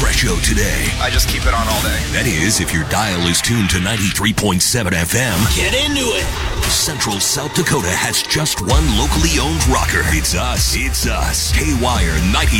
Espresso today. I just keep it on all day. That is, if your dial is tuned to 93.7 FM. Get into it. Central South Dakota has just one locally owned rocker. It's us. K-Wire 93.7